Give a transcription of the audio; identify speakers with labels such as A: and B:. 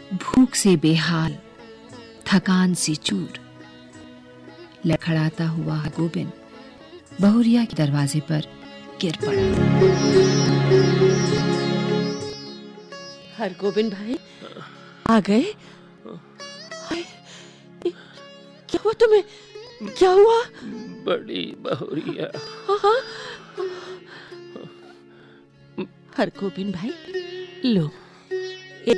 A: भूख से बेहाल, थकान से चूर, लड़खड़ाता हुआ गोबिंद बहुरिया के दरवाजे पर गिर पड़ा।
B: हरगोबिंद भाई आ गए? क्या हुआ तुम्हें? क्या हुआ?
C: बड़ी बहुरिया।
B: हाँ। हरगोबिंद भाई लो